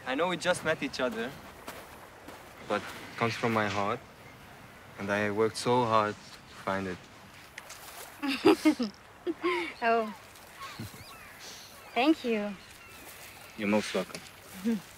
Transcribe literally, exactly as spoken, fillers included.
I know we just met each other, but it comes from my heart, and I worked so hard to find it. Oh. Thank you. You're most welcome.